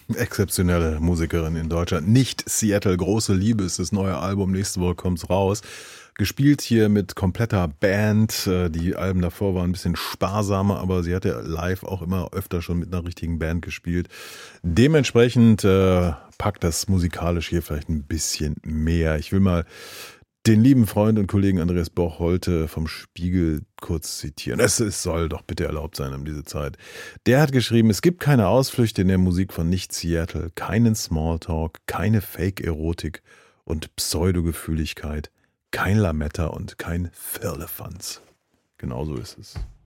Exzeptionelle Musikerin in Deutschland. Nicht Seattle, große Liebe ist das neue Album. Nächste Woche kommt's raus. Gespielt hier mit kompletter Band. Die Alben davor waren ein bisschen sparsamer, aber sie hat ja live auch immer öfter schon mit einer richtigen Band gespielt. Dementsprechend packt das musikalisch hier vielleicht ein bisschen mehr. Ich will mal den lieben Freund und Kollegen Andreas Boch-Holte vom Spiegel kurz zitieren. Es soll doch bitte erlaubt sein um diese Zeit. Der hat geschrieben, es gibt keine Ausflüchte in der Musik von Nicht-Seattle, keinen Smalltalk, keine Fake-Erotik und Pseudogefühligkeit, kein Lametta und kein Firlefanz. Genauso ist es.